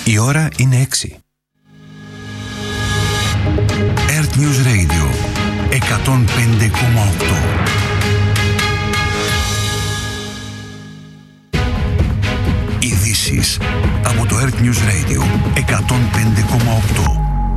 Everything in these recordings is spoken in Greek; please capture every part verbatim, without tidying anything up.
Η ώρα είναι έξι. Earth News Radio εκατόν πέντε κόμμα οκτώ. Ειδήσεις από το Earth News Radio εκατόν πέντε κόμμα οκτώ.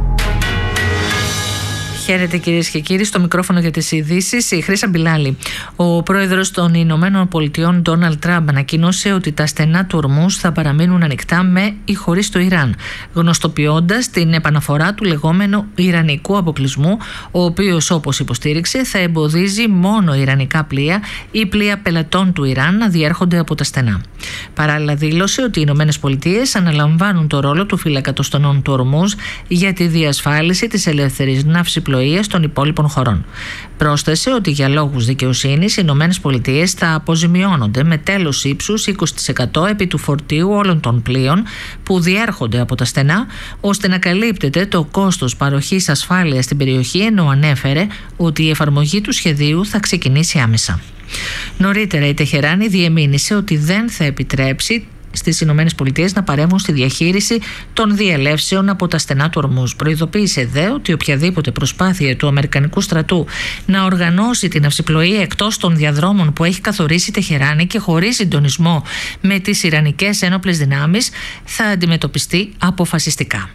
Χαίρετε κυρίες και κύριοι, στο μικρόφωνο για τις ειδήσεις η Χρύσα Μπιλάλη. Ο πρόεδρος των Ηνωμένων Πολιτειών Ντόναλντ Τραμπ ανακοίνωσε ότι τα στενά του Ορμούζ θα παραμείνουν ανοιχτά με ή χωρίς το Ιράν, γνωστοποιώντας την επαναφορά του λεγόμενου Ιρανικού αποκλεισμού, ο οποίος, όπως υποστήριξε, θα εμποδίζει μόνο ιρανικά πλοία ή πλοία πελατών του Ιράν να διέρχονται από τα στενά. Παράλληλα, δήλωσε ότι οι Ηνωμένες Πολιτείες αναλαμβάνουν το ρόλο του φύλακα των στενών του Ορμούζ για τη διασφάλιση της ελεύθερης ναύσης των υπόλοιπων χωρών. Πρόσθεσε ότι για λόγους δικαιοσύνης οι Ηνωμένες Πολιτείες θα αποζημιώνονται με τέλος ύψους είκοσι τοις εκατό επί του φορτίου όλων των πλοίων που διέρχονται από τα στενά, ώστε να καλύπτεται το κόστος παροχής ασφάλειας στην περιοχή, ενώ ανέφερε ότι η εφαρμογή του σχεδίου θα ξεκινήσει άμεσα. Νωρίτερα η Τεχεράνη διεμήνυσε ότι δεν θα επιτρέψει στις Ηνωμένες Πολιτείες να παρέμβουν στη διαχείριση των διελεύσεων από τα στενά του Ορμούζ. Προειδοποίησε δε ότι οποιαδήποτε προσπάθεια του Αμερικανικού στρατού να οργανώσει την ναυσιπλοεία εκτός των διαδρόμων που έχει καθορίσει η Τεχεράνη και χωρίς συντονισμό με τις Ιρανικές ένοπλες δυνάμεις θα αντιμετωπιστεί αποφασιστικά.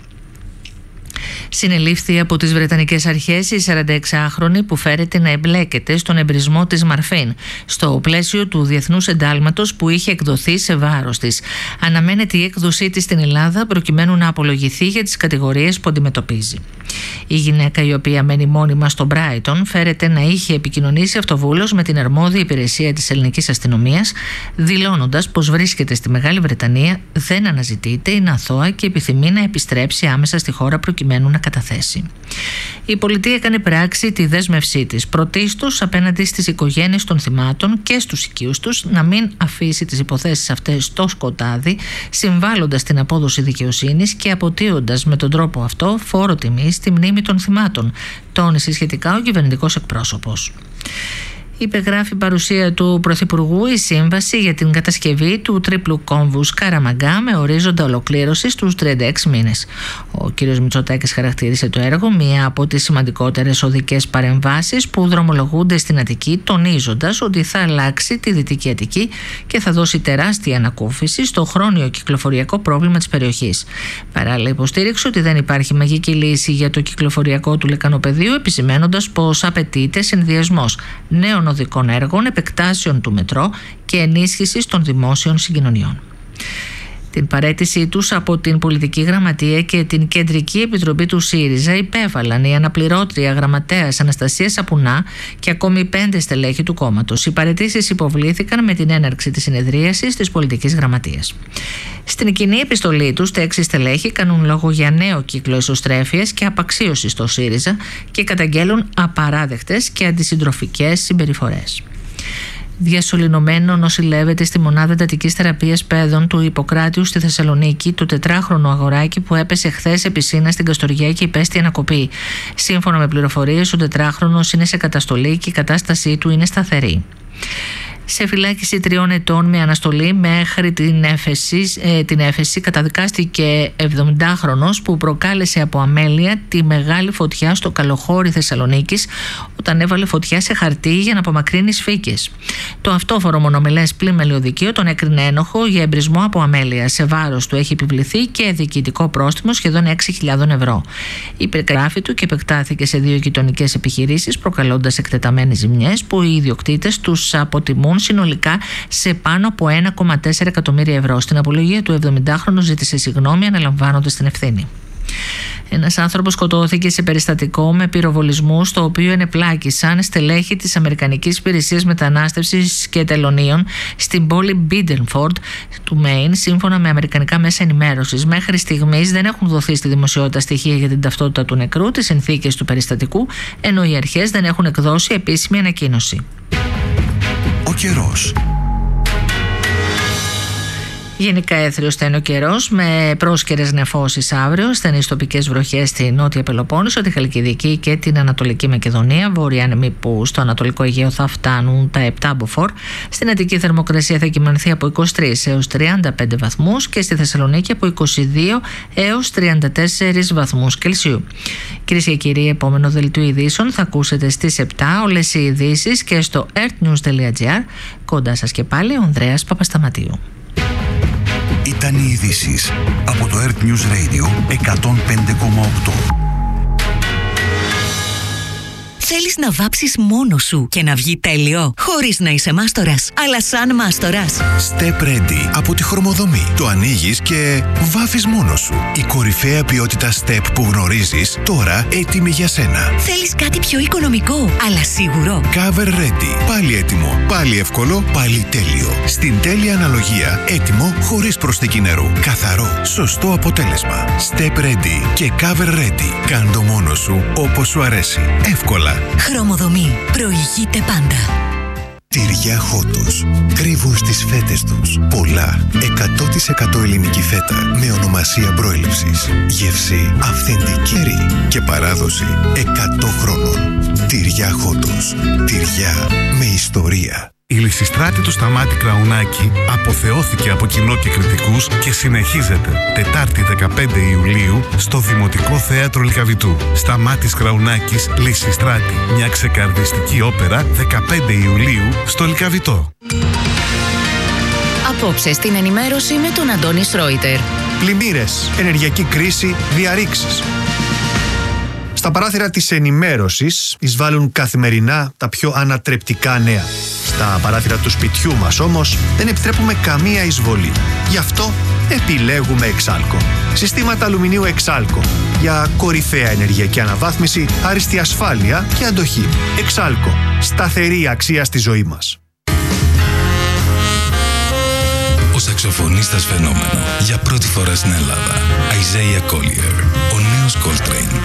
Συνελήφθη από τις Βρετανικές αρχές η σαρανταεξάχρονη που φέρεται να εμπλέκεται στον εμπρισμό της Μαρφίν στο πλαίσιο του διεθνούς εντάλματος που είχε εκδοθεί σε βάρος της. Αναμένεται η έκδοσή της στην Ελλάδα προκειμένου να απολογηθεί για τις κατηγορίες που αντιμετωπίζει. Η γυναίκα, η οποία μένει μόνιμα στο Μπράιτον, φέρεται να είχε επικοινωνήσει αυτοβούλως με την αρμόδια υπηρεσία της ελληνικής αστυνομίας, δηλώνοντας πως βρίσκεται στη Μεγάλη Βρετανία, δεν αναζητείται, είναι αθώα και επιθυμεί να επιστρέψει άμεσα στη χώρα προκειμένου να καταθέσει. Η πολιτεία έκανε πράξη τη δέσμευσή της πρωτίστως απέναντι στις οικογένειες των θυμάτων και στους οικείους τους να μην αφήσει τις υποθέσεις αυτές στο σκοτάδι, συμβάλλοντας στην απόδοση δικαιοσύνης και αποτείοντας με τον τρόπο αυτό φόρο τιμής στη μνήμη των θυμάτων, τόνισε σχετικά ο κυβερνητικός εκπρόσωπος. Υπεγράφει παρουσία του Πρωθυπουργού η σύμβαση για την κατασκευή του τρίπλου κόμβου Σκαραμαγκά με ορίζοντα ολοκλήρωση στους τριάντα έξι μήνες. Ο κ. Μητσοτάκης χαρακτήρισε το έργο μία από τις σημαντικότερες οδικές παρεμβάσεις που δρομολογούνται στην Αττική, τονίζοντας ότι θα αλλάξει τη Δυτική Αττική και θα δώσει τεράστια ανακούφιση στο χρόνιο κυκλοφοριακό πρόβλημα της περιοχής. Παράλληλα, υποστήριξε ότι δεν υπάρχει μαγική λύση για το κυκλοφοριακό του λεκανοπεδίου, επισημαίνοντας πως απαιτείται συνδυασμός νέων οδικών έργων, επεκτάσεων του μετρό και ενίσχυσης των δημόσιων συγκοινωνιών. Την παραίτησή τους από την Πολιτική Γραμματεία και την Κεντρική Επιτροπή του ΣΥΡΙΖΑ υπέβαλαν η αναπληρώτρια γραμματέας Αναστασία Σαπουνά και ακόμη πέντε στελέχη του κόμματος. Οι παραιτήσεις υποβλήθηκαν με την έναρξη της συνεδρίασης της Πολιτικής Γραμματείας. Στην κοινή επιστολή τους, τα έξι στελέχη κάνουν λόγο για νέο κύκλο εσωστρέφειας και απαξίωσης στο ΣΥΡΙΖΑ και καταγγέλουν απαράδεκτες και αντισυντροφικές συμπεριφορές. Διασωληνωμένο νοσηλεύεται στη μονάδα εντατικής θεραπείας παιδών του Ιπποκράτειου στη Θεσσαλονίκη το τετράχρονο αγοράκι που έπεσε χθες επί Σίνα στην Καστοριά και υπέστη ανακοπή. Σύμφωνα με πληροφορίες, ο τετράχρονος είναι σε καταστολή και η κατάστασή του είναι σταθερή. Σε φυλάκιση τριών ετών με αναστολή μέχρι την έφεση, ε, την έφεση καταδικάστηκε εβδομηντάχρονος που προκάλεσε από αμέλεια τη μεγάλη φωτιά στο Καλοχώρι Θεσσαλονίκης όταν έβαλε φωτιά σε χαρτί για να απομακρύνει σφίκες. Το αυτόφορο μονομελές πλημελιο δικείο τον έκρινε ένοχο για εμπρισμό από αμέλεια. Σε βάρος του έχει επιβληθεί και διοικητικό πρόστιμο σχεδόν έξι χιλιάδες ευρώ. Υπεργράφει του και επεκτάθηκε σε δύο γειτονικές επιχειρήσεις, προκαλώντας εκτεταμένες ζημιές που οι ιδιοκτήτες τους αποτιμούν συνολικά σε πάνω από ένα κόμμα τέσσερα εκατομμύρια ευρώ. Στην απολογία του εβδομηντάχρονου ζήτησε συγγνώμη αναλαμβάνοντας την ευθύνη. Ένας άνθρωπος σκοτώθηκε σε περιστατικό με πυροβολισμού στο οποίο ενεπλάκησαν στελέχη της Αμερικανικής Υπηρεσίας Μετανάστευσης και Τελωνίων στην πόλη Μπίντενφορντ του Μέιν, σύμφωνα με αμερικανικά μέσα ενημέρωσης. Μέχρι στιγμής δεν έχουν δοθεί στη δημοσιότητα στοιχεία για την ταυτότητα του νεκρού, τις συνθήκες του περιστατικού, ενώ οι αρχές δεν έχουν εκδώσει επίσημη ανακοίνωση. Ο καιρός. Γενικά έθριος θα είναι ο καιρός, με πρόσκαιρες νεφώσεις αύριο, στενές τοπικές βροχές στη Νότια Πελοπόννησο, τη Χαλκιδική και την Ανατολική Μακεδονία. Βόρεια άνεμοι που στο Ανατολικό Αιγαίο θα φτάνουν τα επτά μποφόρ. Στην Αττική θερμοκρασία θα κυμανθεί από είκοσι τρεις έως τριάντα πέντε βαθμούς και στη Θεσσαλονίκη από είκοσι δύο έως τριάντα τέσσερις βαθμούς Κελσίου. Κυρίες και κύριοι, επόμενο δελτίο ειδήσεων θα ακούσετε στις επτά. Όλες οι ειδήσεις και στο earthnews τελεία gr. Κοντά σας και πάλι ο Ανδρέας Παπασταματίου. Ήταν οι ειδήσεις από το Earth News Radio εκατόν πέντε κόμμα οκτώ. Θέλεις να βάψεις μόνος σου και να βγει τέλειο, χωρίς να είσαι μάστορας, αλλά σαν μάστορας? Step Ready από τη Χρωμοδομή. Το ανοίγεις και βάφεις μόνος σου. Η κορυφαία ποιότητα Step που γνωρίζεις, τώρα έτοιμη για σένα. Θέλεις κάτι πιο οικονομικό, αλλά σίγουρο? Cover Ready. Πάλι έτοιμο, πάλι εύκολο, πάλι τέλειο. Στην τέλεια αναλογία, έτοιμο χωρίς προσθήκη νερού. Καθαρό, σωστό αποτέλεσμα. Step Ready και Cover Ready. Κάν το μόνος σου όπως σου αρέσει. Εύκολα. Χρωμοδομή. Προηγείται πάντα. Τυριά Χότος. Κρύβουν στις φέτες τους πολλά εκατό τοις εκατό ελληνική φέτα με ονομασία προέλευσης, γεύση αυθεντική και παράδοση εκατό χρόνων. Τυριά Χότος. Τυριά με ιστορία. Η Λυσιστράτη του Σταμάτη Κραουνάκη αποθεώθηκε από κοινό και κριτικούς και συνεχίζεται Τετάρτη δεκαπέντε Ιουλίου στο Δημοτικό Θέατρο Λυκαβητού. Σταμάτης Κραουνάκης, Λυσιστράτη, μια ξεκαρδιστική όπερα δεκαπέντε Ιουλίου στο Λυκαβητό. Απόψε στην ενημέρωση με τον Αντώνη Σρόιτερ. Πλημμύρες, ενεργειακή κρίση, διαρρήξεις. Στα παράθυρα της ενημέρωσης εισβάλλουν καθημερινά τα πιο ανατρεπτικά νέα. Στα παράθυρα του σπιτιού μας όμως δεν επιτρέπουμε καμία εισβολή. Γι' αυτό επιλέγουμε Εξάλκο. Συστήματα αλουμινίου Εξάλκο για κορυφαία ενεργειακή αναβάθμιση, άριστη ασφάλεια και αντοχή. Εξάλκο. Σταθερή αξία στη ζωή μας. Ο σαξοφωνίστας φαινόμενο για πρώτη φορά στην Ελλάδα. Isaiah Collier. Ο νέος Coltrane.